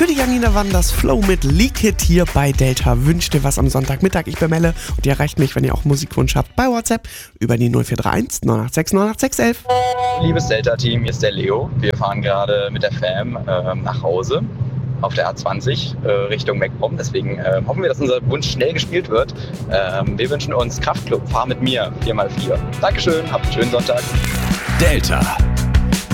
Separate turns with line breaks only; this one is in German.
Für die Janina Wanders Flow mit Leak It hier bei Delta. Wünscht dir was am Sonntagmittag? Ich bin Melle und ihr erreicht mich, wenn ihr auch Musikwunsch habt, bei WhatsApp über die 0431 986 98611.
Liebes Delta-Team, hier ist der Leo. Wir fahren gerade mit der Fam nach Hause auf der A20 Richtung MacPom. Deswegen hoffen wir, dass unser Wunsch schnell gespielt wird. Wir wünschen uns Kraftklub, fahr mit mir 4x4. Dankeschön, habt einen schönen Sonntag.
Delta.